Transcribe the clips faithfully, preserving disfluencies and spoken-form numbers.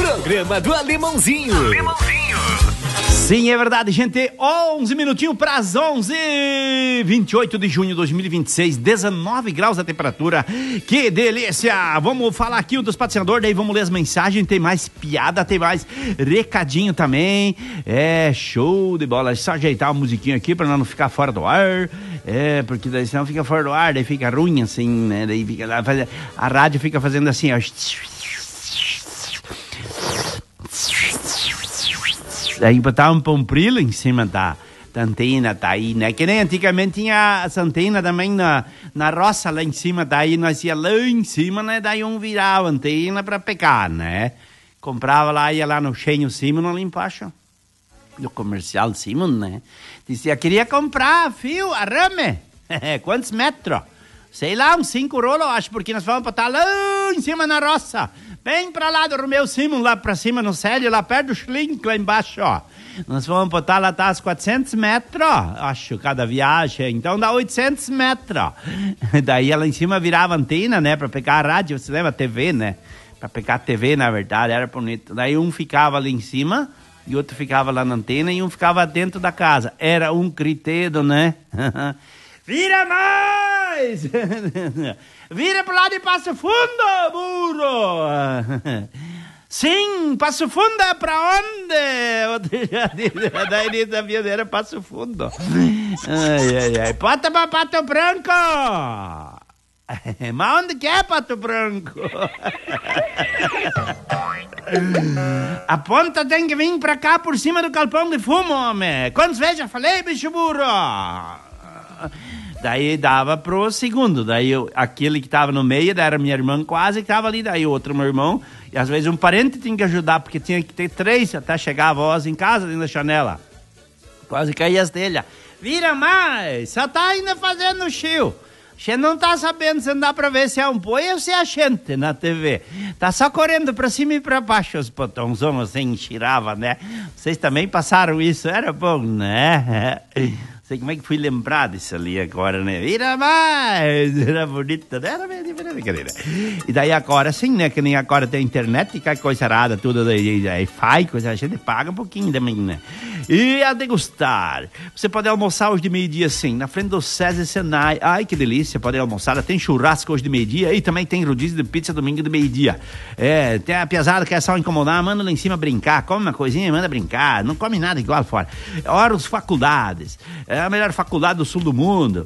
Programa do Alemãozinho. Alemãozinho. Sim, é verdade, gente. onze minutinhos para as onze. vinte e oito de junho de dois mil e vinte e seis. dezenove graus a temperatura. Que delícia. Vamos falar aqui um dos patrocinadores, daí vamos ler as mensagens. Tem mais piada, tem mais recadinho também. É, show de bola. Só ajeitar a musiquinha aqui para não ficar fora do ar. É, porque daí senão fica fora do ar, daí fica ruim assim, né? Daí fica lá, a rádio fica fazendo assim, ó. Aí botar um pomprilo em cima da, da antena, tá aí, né? Que nem antigamente tinha essa antena também na, na roça lá em cima, daí nós ia lá em cima, né? Daí um virava a antena pra pegar, né? Comprava lá, ia lá no Chenho Simon, ali embaixo, no comercial Simon, né? Dizia, queria comprar fio, arame. Quantos metros? Sei lá, uns cinco rolos, acho, porque nós vamos botar lá em cima na roça. Bem pra lá do Romeu Simon, lá pra cima no Célio, lá perto do Schlink, lá embaixo, ó. Nós vamos botar lá, tá, uns quatrocentos metros, acho, cada viagem. Então dá oitocentos metros. Daí lá em cima virava antena, né, pra pegar a rádio, você lembra? A T V, né? Pra pegar a T V, na verdade, era bonito. Daí um ficava ali em cima, e outro ficava lá na antena, e um ficava dentro da casa. Era um critedo, né? Vira mais! Vira pro lado de Passo Fundo, burro! Sim, Passo Fundo é pra onde? Outro já disse, daí ele sabia, era Passo Fundo. Ai, ai, ai. Bota pra Pato Branco! Mas onde que é Pato Branco? A ponta tem que vir pra cá por cima do galpão de fumo, homem. Quantas vezes já falei, bicho burro? Daí dava pro segundo, daí eu, aquele que tava no meio, daí era minha irmã quase que tava ali, daí o outro meu irmão, e às vezes um parente tinha que ajudar, porque tinha que ter três até chegar a voz em casa, dentro da janela. Quase caía as telhas. Vira mais, só tá ainda fazendo chiu. Você não tá sabendo, se não dá pra ver se é um boi ou se é a gente na T V. Tá só correndo pra cima e pra baixo os botãozão assim, girava, né? Vocês também passaram isso, era bom, né? Sei como é que fui lembrar disso ali agora, né? Vira mais! Era bonito, né? Era brincadeira. E daí agora sim, né? Que nem agora tem internet e que coisa arada, tudo daí, daí faz, coisa, a gente paga um pouquinho também, né? E a degustar. Você pode almoçar hoje de meio-dia, sim, na frente do César Senai. Ai, que delícia, pode almoçar. Tem churrasco hoje de meio-dia e também tem rodízio de pizza domingo de meio-dia. É, tem a piazada que é só incomodar, manda lá em cima brincar, come uma coisinha, manda brincar, não come nada igual fora. Hora dos faculdades. É a melhor faculdade do sul do mundo.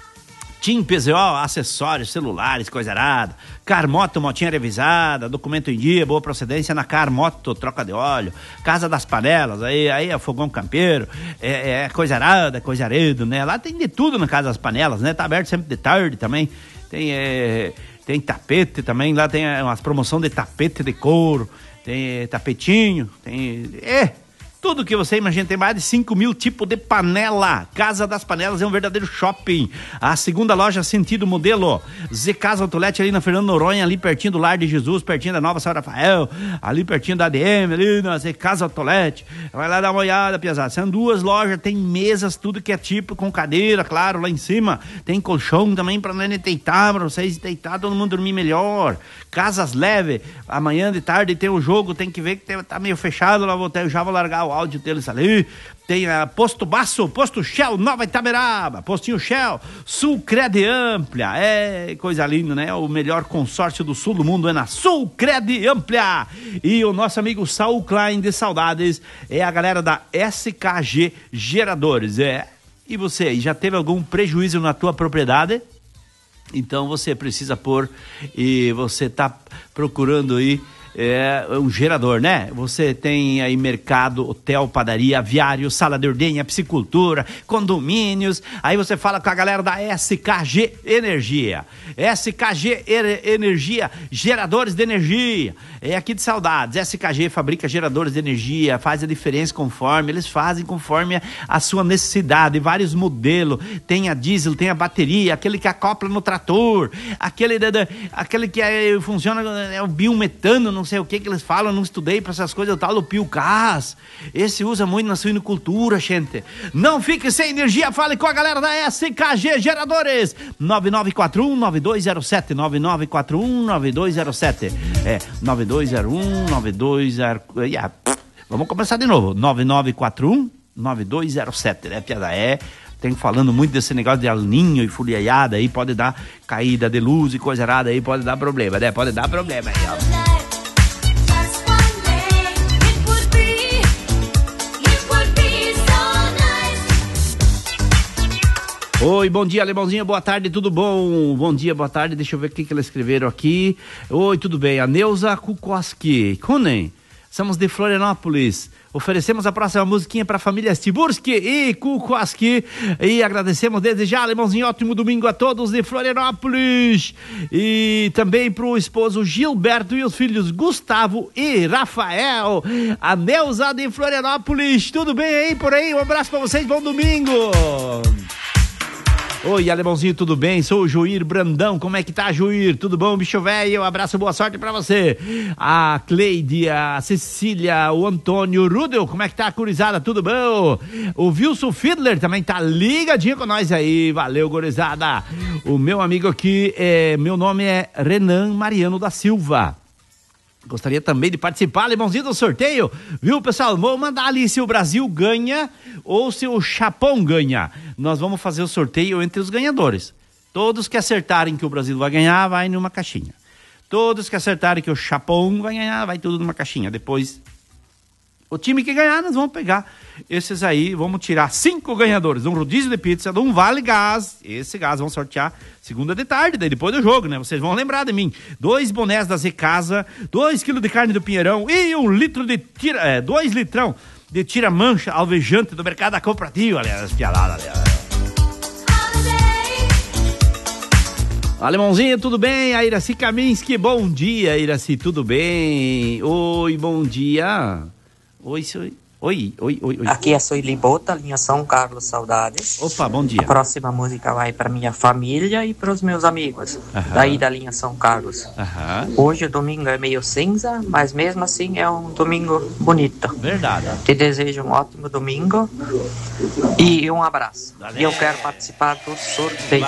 Tim P Z O, acessórios, celulares, coisa arada. Carmoto, motinha revisada, documento em dia, boa procedência na Carmoto, troca de óleo. Casa das Panelas, aí, aí é fogão campeiro, é, é coisa arada, coisa aredo, né? Lá tem de tudo na Casa das Panelas, né? Tá aberto sempre de tarde também. Tem, é, tem tapete também, lá tem umas promoções de tapete de couro, tem tapetinho, tem... É... Tudo que você imagina, tem mais de cinco mil tipos de panela. Casa das Panelas é um verdadeiro shopping. A segunda loja sentido modelo Z Casa Outlet, ali na Fernando Noronha, ali pertinho do Lar de Jesus, pertinho da Nova São Rafael, ali pertinho da A D M, ali na Z Casa Outlet. Vai lá dar uma olhada, piazada. São duas lojas, tem mesas, tudo que é tipo, com cadeira, claro, lá em cima. Tem colchão também pra não deitar, pra vocês deitar, todo mundo dormir melhor. Casas leve, amanhã de tarde tem o jogo, tem que ver que tem, tá meio fechado, lá vou ter, eu já vou largar o áudio deles ali. Tem a Posto Baço, Posto Shell, Nova Itaberaba, Postinho Shell, Sulcred Amplia, é coisa linda, né? O melhor consórcio do sul do mundo é na Sulcred Amplia. E o nosso amigo Saul Klein de Saudades é a galera da S K G Geradores, é. E você, já teve algum prejuízo na tua propriedade? Então você precisa pôr, e você tá procurando aí é, um gerador, né? Você tem aí mercado, hotel, padaria, aviário, sala de ordenha, piscicultura, condomínios. Aí você fala com a galera da S K G Energia. S K G Energia, geradores de energia. É aqui de Saudades. S K G fabrica geradores de energia, faz a diferença conforme, eles fazem conforme a sua necessidade. Vários modelos. Tem a diesel, tem a bateria, aquele que acopla no trator, aquele, aquele que é, funciona, é o biometano, não sei o que que eles falam, não estudei pra essas coisas, o tal do Pilcas. Esse usa muito na suinocultura, gente. Não fique sem energia, fale com a galera da S K G Geradores. nove nove quatro um nove dois zero sete, nove nove quatro um nove dois zero sete. É, nove dois zero um nove dois zero... Yeah. Vamos começar de novo. nove nove quatro um nove dois zero sete, né, piada? É... Tem falando muito desse negócio de alinho e furiaiada aí, pode dar caída de luz e coisa errada aí, pode dar problema, né? Pode dar problema aí, ó. Oi, bom dia, Alemãozinho, boa tarde, tudo bom? Bom dia, boa tarde, deixa eu ver o que que eles escreveram aqui. Oi, tudo bem, a Neuza Kukoski, Kunen, somos de Florianópolis. Oferecemos a próxima musiquinha para a família Stiburski e Kukoski. E agradecemos desde já, Alemãozinho, ótimo domingo a todos de Florianópolis. E também para o esposo Gilberto e os filhos Gustavo e Rafael. A Neuza de Florianópolis, tudo bem aí por aí? Um abraço para vocês, bom domingo. Oi, Alemãozinho, tudo bem? Sou o Joir Brandão, como é que tá, Joir? Tudo bom, bicho velho? Um abraço, boa sorte pra você. A Cleide, a Cecília, o Antônio Rudel, como é que tá, a gurizada? Tudo bom? O Wilson Fiedler também tá ligadinho com nós aí, valeu, gurizada. O meu amigo aqui, é, meu nome é Renan Mariano da Silva. Gostaria também de participar, Alemãozinho, do sorteio, viu, pessoal? Vou mandar ali se o Brasil ganha ou se o Japão ganha. Nós vamos fazer o sorteio entre os ganhadores. Todos que acertarem que o Brasil vai ganhar, vai numa caixinha. Todos que acertarem que o Japão vai ganhar, vai tudo numa caixinha. Depois, o time que ganhar, nós vamos pegar esses aí, vamos tirar cinco ganhadores, um rodízio de pizza, um vale gás, esse gás vamos sortear segunda de tarde, daí depois do jogo, né? Vocês vão lembrar de mim. Dois bonés da Zé Casa, dois quilos de carne do Pinheirão e um litro de tira, é, dois litrão de tira-mancha alvejante do mercado da Cooperativa, aliás, pialada, aliás. Alemãozinho, tudo bem? A Iraci Kaminski, bom dia, Iraci, tudo bem? Oi, bom dia. Oi, oi, oi, oi, oi. Aqui é a Sueli Bota, linha São Carlos, saudades. Opa, bom dia. A próxima música vai para minha família e para os meus amigos, aham, daí da linha São Carlos. Aham. Hoje o domingo é meio cinza, mas mesmo assim é um domingo bonito. Verdade. Te desejo um ótimo domingo e um abraço. Valeu. E eu quero participar do sorteio.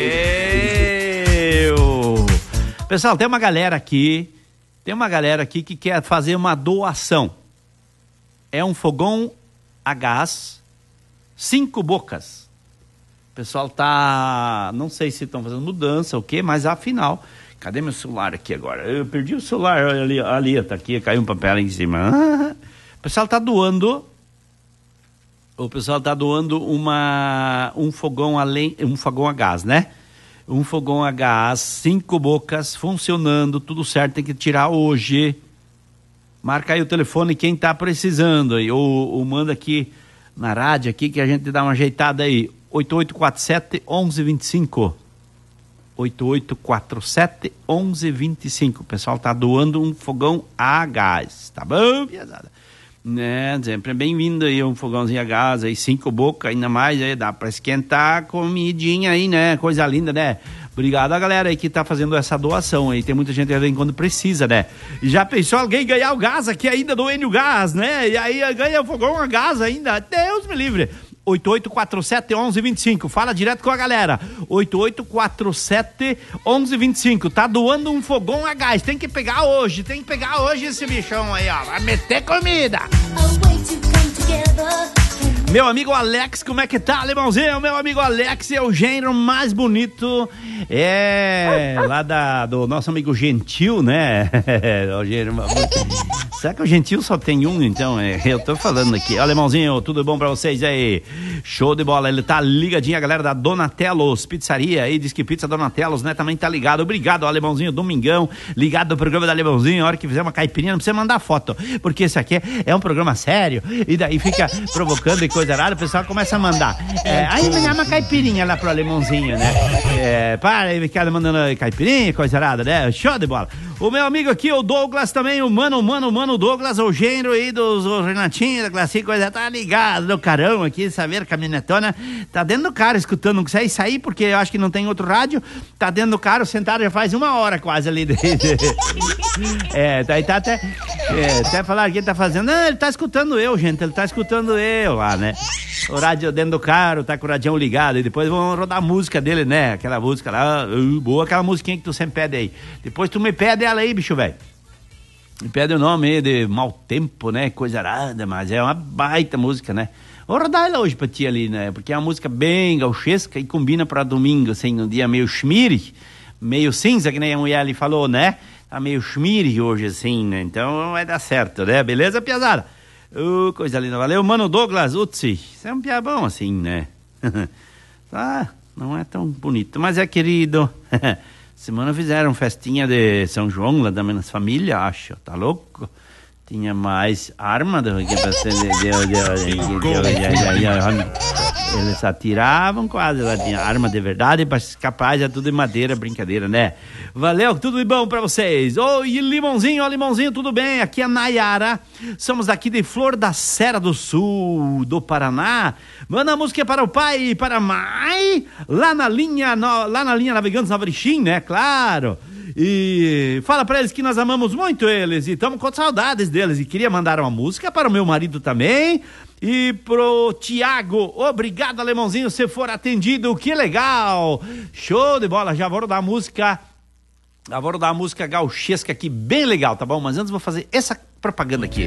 Valeu! Pessoal, tem uma galera aqui, tem uma galera aqui que quer fazer uma doação. É um fogão a gás, cinco bocas. O pessoal tá, não sei se estão fazendo mudança ou o quê, mas afinal, cadê meu celular aqui agora? Eu perdi o celular, ali, ali tá aqui, caiu um papel em cima. O pessoal tá doando, o pessoal tá doando uma, um fogão a len, um fogão a gás, né? Um fogão a gás, cinco bocas, funcionando, tudo certo, tem que tirar hoje. Marca aí o telefone, quem tá precisando aí, ou, ou manda aqui na rádio aqui que a gente dá uma ajeitada aí, oito oito quatro sete, um um dois cinco, oito oito quatro sete, um um dois cinco, o pessoal tá doando um fogão a gás, tá bom, piazada? Né, sempre bem-vindo aí, um fogãozinho a gás aí, cinco bocas, ainda mais aí, dá pra esquentar comidinha aí, né, coisa linda, né? Obrigado a galera aí que tá fazendo essa doação aí. Tem muita gente que vem quando precisa, né? E já pensou alguém ganhar o gás aqui ainda do Enio Gás, né? E aí ganha o fogão a gás ainda. Deus me livre. oito oito quatro sete, um um dois cinco. Fala direto com a galera. oito oito quatro sete, um um dois cinco. Tá doando um fogão a gás. Tem que pegar hoje. Tem que pegar hoje esse bichão aí, ó. Vai meter comida. Meu amigo Alex, como é que tá, Alemãozinho? Meu amigo Alex é o gênero mais bonito, é, lá da, do nosso amigo Gentil, né? O gênero mais bonito. Será que o Gentil só tem um, então? É, eu tô falando aqui. Alemãozinho, tudo bom pra vocês aí? Show de bola, ele tá ligadinho, a galera da Donatello's Pizzaria aí, diz que pizza Donatello's, né? Também tá ligado. Obrigado, Alemãozinho, domingão, ligado no programa da Alemãozinho, a hora que fizer uma caipirinha, não precisa mandar foto, porque esse aqui é, é um programa sério, e daí fica provocando e coisa errada, o pessoal começa a mandar. É, aí me dá uma caipirinha lá pro Alemãozinho, né? É, para galera aí, cada mandando caipirinha, coisa errada, né? Show de bola. O meu amigo aqui, o Douglas também, o mano, mano, mano, Douglas, o gênero aí dos o Renatinho, da classe, coisa, tá ligado no carão aqui, saber, caminhonetona, tá dentro do carro escutando, não consegue sair porque eu acho que não tem outro rádio, tá dentro do carro, sentado já faz uma hora quase ali. É, tá aí, tá até, é, até falar que ele tá fazendo, não, ele tá escutando eu, gente, ele tá escutando eu lá, né? O rádio dentro do carro, tá com o radião ligado, e depois vão rodar a música dele, né? Aquela música lá, uh, boa, aquela musiquinha que tu sempre pede aí. Depois tu me pede ela aí, bicho, velho. Me pede o nome aí de Mau Tempo, né? Coisa arada, mas é uma baita música, né? Vou rodar ela hoje pra ti ali, né? Porque é uma música bem gauchesca e combina pra domingo, assim, um dia meio schmierig, meio cinza, que nem a mulher ali falou, né? Tá meio schmierig hoje, assim, né? Então vai dar certo, né? Beleza, piazada? Uh, coisa linda, valeu, mano Douglas Utsi. Você é um piabão assim, né? Ah, não é tão bonito, mas é querido. Semana fizeram festinha de São João lá da minha família, acho, tá louco? Tinha mais arma do que pra ser. Eles atiravam quase, lá tinha arma de verdade, para escapar já tudo de madeira, brincadeira, né? Valeu, tudo de bom pra vocês. Oi, Limãozinho, ó, Limãozinho, tudo bem? Aqui é a Nayara, somos daqui de Flor da Serra do Sul, do Paraná. Manda a música para o pai e para a mãe, lá na linha, no, lá na linha Navegantes Nova Erechim, né? Claro. E fala pra eles que nós amamos muito eles e estamos com saudades deles. E queria mandar uma música para o meu marido também e pro Tiago. Obrigado, alemãozinho, se for atendido, que legal. Show de bola, já vou rodar a música. Já vou rodar a música gauchesca aqui, bem legal, tá bom? Mas antes vou fazer essa propaganda aqui.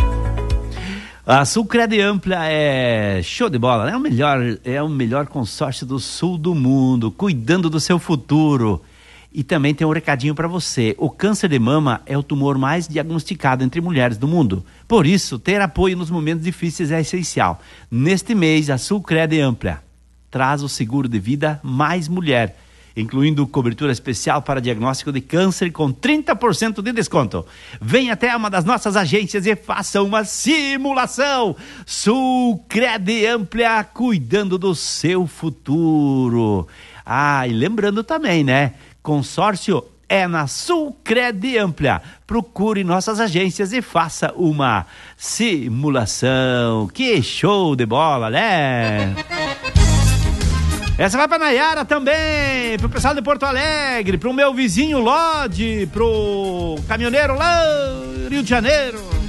A Sulcred Ampla é show de bola, é o melhor, é o melhor consórcio do sul do mundo, cuidando do seu futuro. E também tem um recadinho para você. O câncer de mama é o tumor mais diagnosticado entre mulheres do mundo. Por isso, ter apoio nos momentos difíceis é essencial. Neste mês, a Sulcred Ampla traz o seguro de vida Mais Mulher, incluindo cobertura especial para diagnóstico de câncer com trinta por cento de desconto. Venha até uma das nossas agências e faça uma simulação. Sulcred Ampla, cuidando do seu futuro. Ah, e lembrando também, né? Consórcio é na Sulcred Ampla. Procure nossas agências e faça uma simulação. Que show de bola, né? Essa vai pra Nayara também, pro pessoal de Porto Alegre, pro meu vizinho Lodi, pro caminhoneiro lá Rio de Janeiro.